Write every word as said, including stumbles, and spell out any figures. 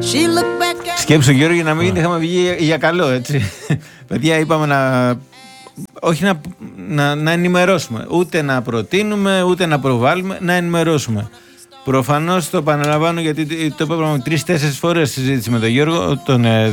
Σκέψου Γιώργη να μην είχαμε βγει για καλό, έτσι. Παιδιά, είπαμε να... όχι να, να, να ενημερώσουμε, ούτε να προτείνουμε, ούτε να προβάλλουμε, να ενημερώσουμε. Προφανώς το επαναλαμβάνω γιατί το είπαμε τρεις-τέσσερις φορές συζήτηση με τον Γιώργο, τον